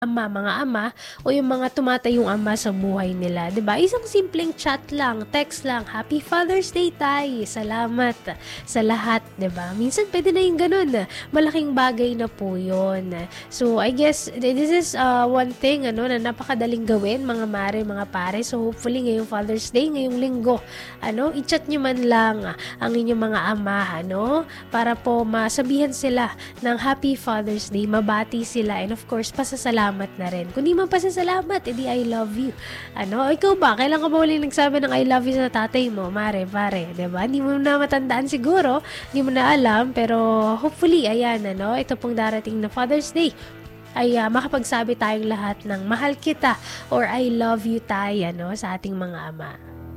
mga ama o yung mga tumatayong ama sa buhay nila, 'di ba? Isang simpleng chat lang, text lang, Happy Father's Day tay, salamat sa lahat, 'di ba? Minsan pwede na yung ganun, malaking bagay na po yun. So, I guess this is one thing na napakadaling gawin mga mare, mga pare. So, hopefully ngayong Father's Day, ngayong linggo, i-chat nyo man lang ang inyong mga ama, para po masabihan sila ng Happy Father's Day, mabati sila, and of course, pasasalamat na rin. Kung di man pasasalamat, edi I love you. Ikaw ba? Kailan ka ba ulit nagsabi ng I love you sa tatay mo, mare, pare? Diba? Hindi mo na matandaan siguro, hindi mo na alam, pero hopefully, ayan, ito pong darating na Father's Day, ay makapagsabi tayong lahat ng mahal kita or I love you tayo, sa ating mga ama.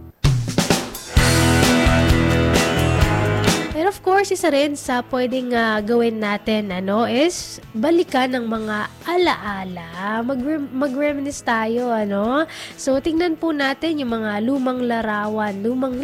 And of course, isa rin sa pwedeng gawin natin is balikan ng mga alaala. Mag-reminisce tayo, So, tingnan po natin yung mga lumang larawan.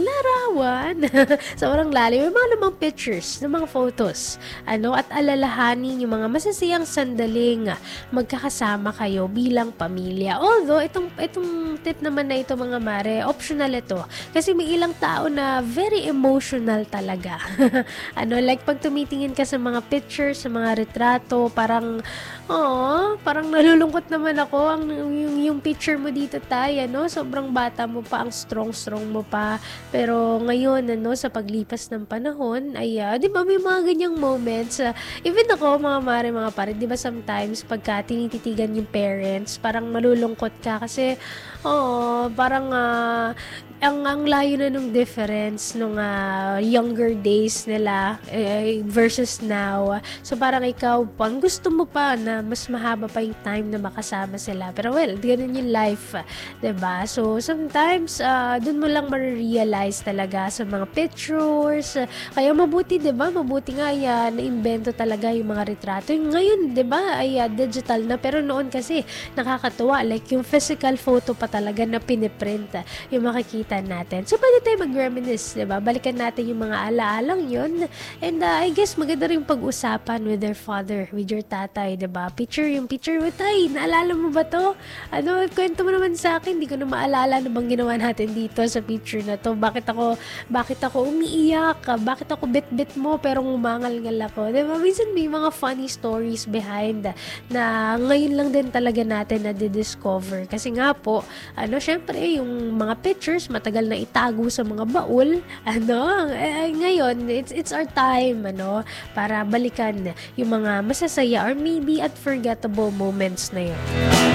Sa orang lalim, yung mga lumang pictures, ng mga photos. At alalahanin yung mga masasayang sandaling magkakasama kayo bilang pamilya. Although, itong tip naman na ito mga mare, optional ito. Kasi may ilang tao na very emotional talaga. Like pag tumitingin ka sa mga pictures, sa mga retrato, parang nalulungkot naman ako yung picture mo dito tay, sobrang bata mo pa, ang strong mo pa. Pero ngayon, sa paglipas ng panahon, ay, di ba may mga ganyang moments, even ako, mga mare, mga pare, di ba sometimes, pagka tinititigan yung parents, parang malulungkot ka kasi, parang, ang layo na nung difference nung younger days nila versus now. So parang ikaw, pang gusto mo pa na mas mahaba pa yung time na makasama sila. Pero well, ganun yung life, 'di ba? So sometimes dun mo lang ma-realize talaga sa mga pictures. Kaya mabuti, 'di ba? Mabuti nga na-invento talaga yung mga retrato. Yung ngayon, 'di ba? Ay digital na, pero noon kasi nakakatuwa, like yung physical photo pa talaga na piniprint yung makikita natin. So, pwede tayo mag-reminisce, diba? Balikan natin yung mga alaalang yun. And I guess maganda rin pag-usapan with their father, with your tatay, diba? Yung picture mo, tay, naalala mo ba to? Kwento mo naman sa akin, hindi ko na maalala ano bang ginawa natin dito sa picture na to. Bakit ako umiiyak? Bakit ako bit-bit mo pero umangal-ngal ako? Diba? Minsan may mga funny stories behind na ngayon lang din talaga natin na discover. Kasi nga po, syempre, yung mga pictures, matagal na itago sa mga baul, ngayon, it's our time, para balikan yung mga masasaya or maybe unforgettable moments na yun.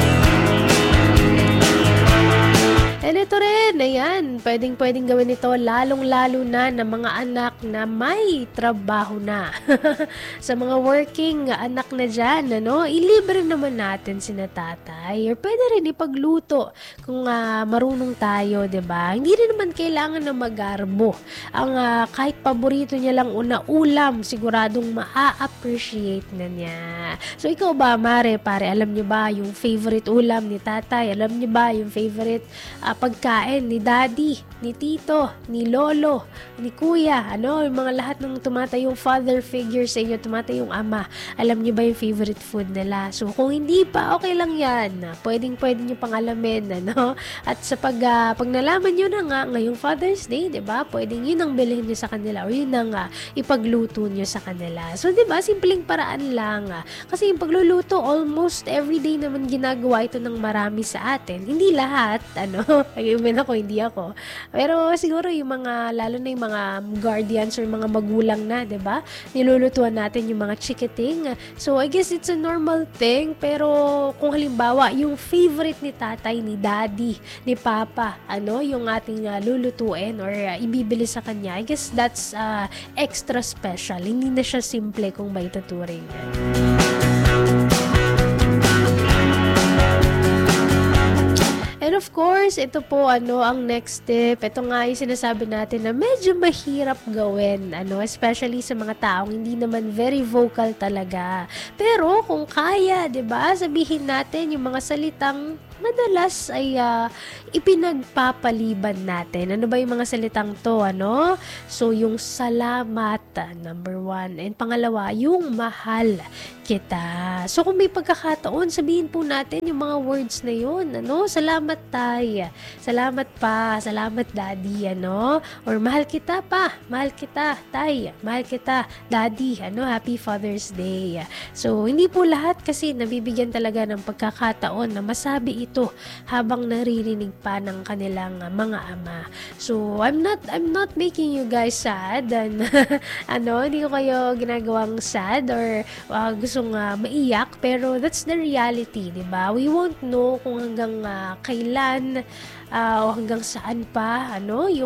And ito rin, ayan, pwedeng gawin ito lalong-lalo na ng mga anak na may trabaho na. Sa mga working anak na dyan, ilibre naman natin sina tatay. Or pwede rin ipagluto kung marunong tayo, diba? Hindi rin naman kailangan na magarbo. Ang kahit paborito niya lang ulam, siguradong maa-appreciate na niya. So ikaw ba, mare, pare, alam niyo ba yung favorite ulam ni tatay? Alam niyo ba yung favorite pagkain ni daddy, ni tito, ni lolo, ni kuya, yung mga lahat ng tumatayong father figure sa inyo, tumatayong ama, alam niyo ba yung favorite food nila? So kung hindi pa, okay lang yan, pwede niyo pang alamin, at sa pag nalaman niyo na nga ngayong Father's Day, diba, pwedeng yun ang bilhin niyo sa kanila or yun ang ipagluto niyo sa kanila. So diba, simpleng paraan lang, kasi yung pagluluto almost everyday naman ginagawa ito ng marami sa atin, hindi lahat, even ako, hindi ako. Pero siguro yung mga, lalo na yung mga guardians or mga magulang na, diba? Nilulutuan natin yung mga chikiting. So, I guess it's a normal thing. Pero kung halimbawa, yung favorite ni tatay, ni daddy, ni papa, yung ating lulutuin or ibibili sa kanya, I guess that's extra special. Hindi na siya simple kung may tuturing. And of course, ito po ang next step. Ito nga yung sinasabi natin na medyo mahirap gawin, especially sa mga taong hindi naman very vocal talaga. Pero kung kaya, 'di ba? Sabihin natin yung mga salitang madalas ay ipinagpapaliban natin. Ano ba yung mga salitang to, ano? So, yung salamat, number 1. And pangalawa, yung mahal kita. So, kung may pagkakataon, sabihin po natin yung mga words na yun, ano? Salamat, tay. Salamat pa. Salamat, daddy, ano? Or mahal kita pa. Mahal kita, tay. Mahal kita, daddy, ano? Happy Father's Day. So, hindi po lahat kasi nabibigyan talaga ng pagkakataon na masabi ito habang naririnig pa ng kanilang mga ama. So, I'm not making you guys sad and hindi ko kayo ginagawang sad or gustong maiyak, pero that's the reality, 'di ba? We won't know kung hanggang kailan o hanggang saan pa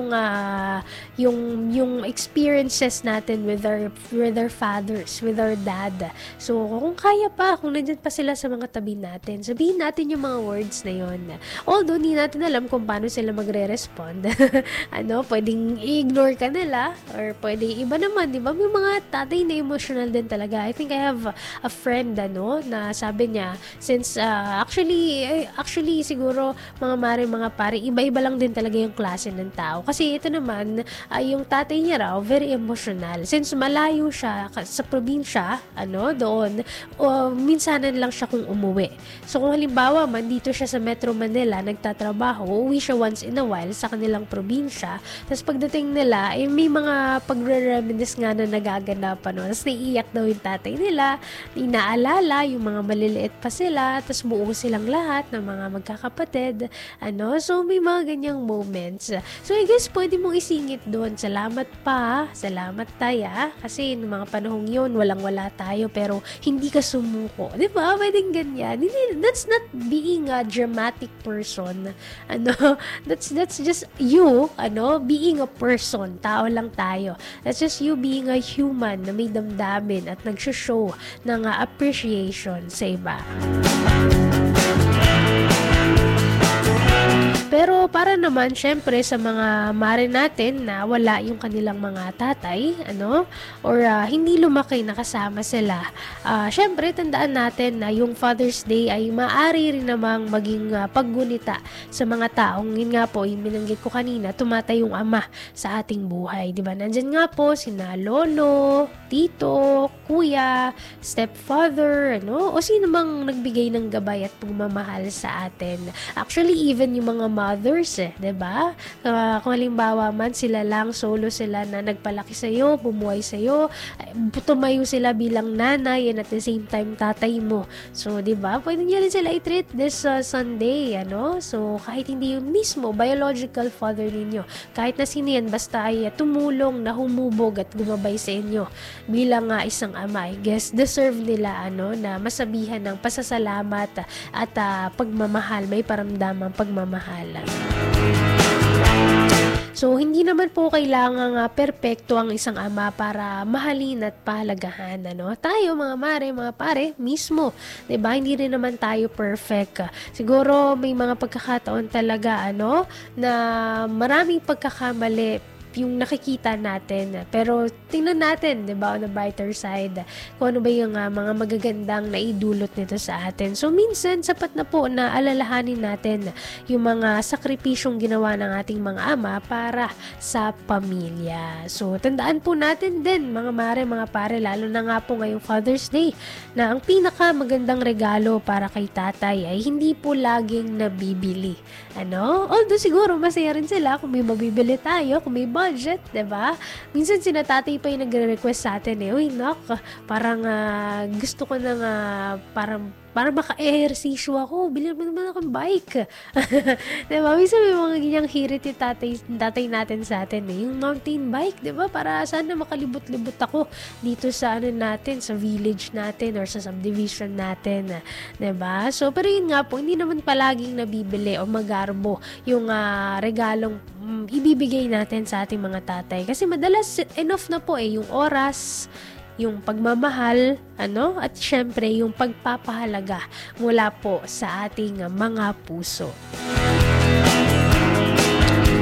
yung experiences natin with our fathers, with our dad. So kung kaya pa, kung nandiyan pa sila sa mga tabi natin, sabihin natin yung mga words na yon. Although hindi natin alam kung paano sila magre-respond. Pwedeng i-ignore ka nila or pwedeng iba naman, di ba? May mga tatay na emotional din talaga. I think I have a friend na sabi niya, since actually siguro mga pare, iba-iba lang din talaga yung klase ng tao. Kasi ito naman, yung tatay niya raw, very emotional. Since malayo siya sa probinsya, doon, minsanan lang siya kung umuwi. So kung halimbawa man, dito siya sa Metro Manila, nagtatrabaho, uwi siya once in a while sa kanilang probinsya, tapos pagdating nila, may mga pagre-reminisce nga na nagaganapan. Tapos naiiyak daw yung tatay nila, inaalala yung mga maliliit pa sila, tapos buo silang lahat ng mga magkakapatid. So may mga ganyang moments. So I guess pwede mong isingit doon, salamat pa, salamat taya, kasi noong mga panahong yun, walang-wala tayo, pero hindi ka sumuko. Diba? Pwedeng ganyan. That's not being a dramatic person. That's just you, being a person. Tao lang tayo. That's just you being a human na may damdamin at nag-show ng appreciation sa iba. Pero para naman, syempre, sa mga mare natin na wala yung kanilang mga tatay, or hindi lumaki nakasama sila, syempre, tandaan natin na yung Father's Day ay maaari rin namang maging paggunita sa mga taong, yun nga po, yung binanggit ko kanina, tumatayong ama sa ating buhay. Diba? Nandyan nga po, sina lolo, tito, kuya, stepfather, o sino mang nagbigay ng gabay at pagmamahal sa atin. Actually, even yung mga mothers, diba? Kung halimbawa man sila lang, solo sila na nagpalaki sa'yo, bumuhay sa'yo, tumayo sila bilang nanay and at the same time tatay mo. So, diba? Pwede nyo rin sila i-treat this Sunday, So, kahit hindi yung mismo biological father ninyo, kahit na sino yan, basta ay tumulong na humubog at gumabay sa inyo bilang isang ama, I guess, deserve nila, na masabihan ng pasasalamat at pagmamahal, may paramdamang pagmamahal. So, hindi naman po kailangang perpekto ang isang ama para mahalin at pahalagahan. Tayo, mga mare, mga pare, mismo. Diba? Hindi rin naman tayo perfect. Siguro, may mga pagkakataon talaga, na maraming pagkakamali yung nakikita natin. Pero tingnan natin, 'di ba, on the brighter side, kung ano ba yung mga magagandang naidulot nito sa atin. So minsan sapat na po na alalahanin natin yung mga sakripisyong ginawa ng ating mga ama para sa pamilya. So tandaan po natin din, mga mare, mga pare, lalo na nga po ngayong Father's Day, na ang pinaka magandang regalo para kay tatay ay hindi po laging nabibili. Although siguro masaya rin sila kung may mabibili tayo, kung may budget, diba? Minsan sina tatay pa yung nagre-request sa atin uy, parang gusto ko na parang maka-ehersisyo ako, bilhin mo naman akong bike. Diba? Minsan may mga ganyang hirit yung tatay natin sa atin yung mountain bike, diba? Para sana makalibot-libot ako dito sa natin, sa village natin or sa subdivision natin, diba? So, pero yun nga po, hindi naman palaging nabibili o magarbo yung regalong ibibigay natin sa ating mga tatay. Kasi madalas enough na po yung oras, yung pagmamahal, at syempre yung pagpapahalaga mula po sa ating mga puso.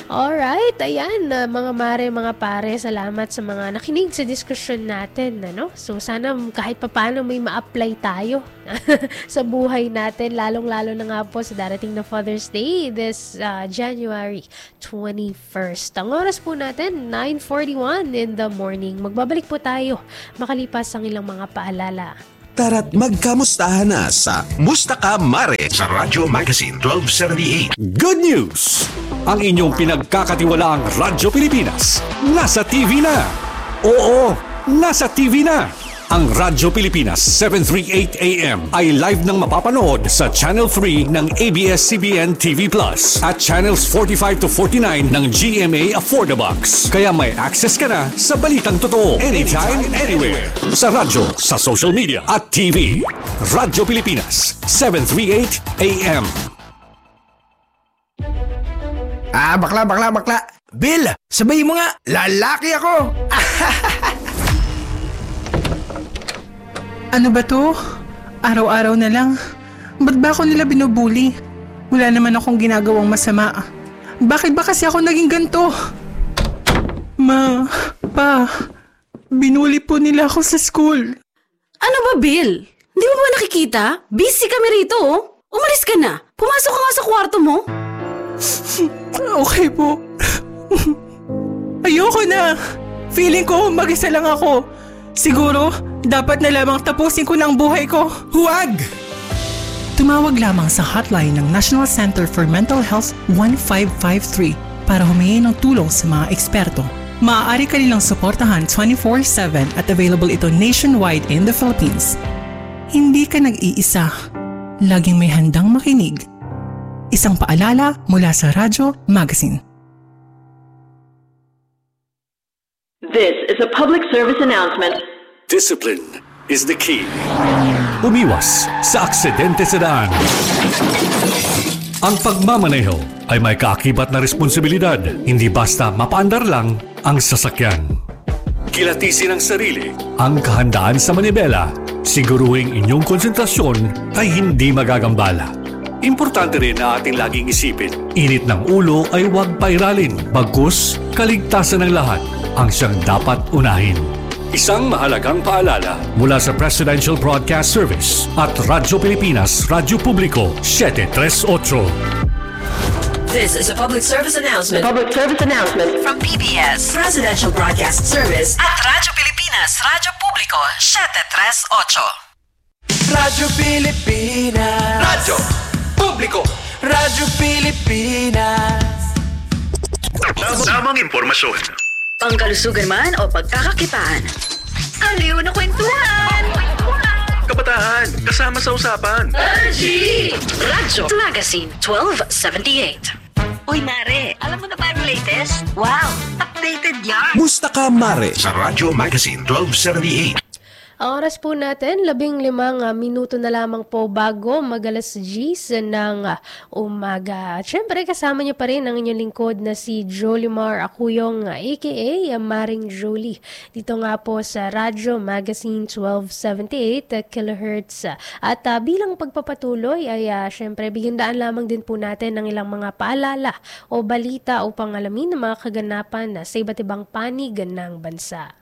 Alright, ayan, mga mare, mga pare, salamat sa mga nakinig sa diskusyon natin, ano? So, sana kahit papaano may ma-apply tayo sa buhay natin, lalong-lalo na nga po sa darating na Father's Day this January 21st. Ang oras po natin, 9:41 in the morning. Magbabalik po tayo makalipas ang ilang mga paalala. Tara't magkamustahan na sa Musta Ka Mare sa Radyo Magazine 1278. Good news! Ang inyong pinagkakatiwalaang Radyo Pilipinas nasa TV na. Oo, nasa TV na. Ang Radyo Pilipinas 738 AM ay live nang mapapanood sa Channel 3 ng ABS-CBN TV Plus at Channels 45 to 49 ng GMA Affordabox. Kaya may access ka na sa balitang totoo anytime, anywhere. Sa radyo, sa social media at TV. Radyo Pilipinas 738 AM. Bakla. Bill, sabayin mo nga, lalaki ako. Ano ba to? Araw-araw na lang. Ba't ba ako nila binubuli? Wala naman akong ginagawang masama. Bakit ba kasi ako naging ganito? Pa, binuli po nila ako sa school. Ano ba, Bill? Hindi mo ba nakikita? Busy kami rito, oh. Umalis ka na. Pumasok ka nga sa kwarto mo. Okay po. Ayoko na. Feeling ko mag-isa lang ako. Siguro, dapat na lamang tapusin ko ng buhay ko. Huwag! Tumawag lamang sa hotline ng National Center for Mental Health 1553 para humingi ng tulong sa mga eksperto. Maaari ka nilang suportahan 24/7 at available ito nationwide in the Philippines. Hindi ka nag-iisa. Laging may handang makinig. Isang paalala mula sa Radyo Magazine. This is a public service announcement. Discipline is the key. Umiwas sa aksidente sa daan. Ang pagmamaneho ay may kaakibat na responsibilidad. Hindi basta mapaandar lang ang sasakyan. Kilatisin ang sarili, ang kahandaan sa manibela. Siguruhing inyong konsentrasyon ay hindi magagambala. Importante rin na ating laging isipin, init ng ulo ay huwag pairalin. Bagkus, kaligtasan ng lahat ang siyang dapat unahin. Isang mahalagang paalala mula sa Presidential Broadcast Service at Radyo Pilipinas, Radyo Publiko 738. This is a public service announcement. Public service announcement From PBS, Presidential Broadcast Service at Radyo Pilipinas, Radyo Publiko 738. Radyo Pilipinas. Radyo Publiko. Radyo Pilipinas. Tamang impormasyon. Pangkalusugan man o pagkakakitaan. Aliw na kwentuhan! Kabataan, kasama sa usapan. Radyo Magazine 1278. Uy, Mare, alam mo na ba yung latest? Wow, updated yan! Musta Ka Mare sa Radyo Magazine 1278. Ang oras po natin, 15 minuto na lamang po bago mag-alas 10 ng umaga. At syempre, kasama niyo pa rin ang inyong lingkod na si Jolimar Acuyong, aka Maring Jolie. Dito nga po sa Radyo Magazine 1278 kHz. At bilang pagpapatuloy ay syempre, bigyan daan lamang din po natin ng ilang mga paalala o balita upang alamin ang mga kaganapan sa iba't ibang panig ng bansa.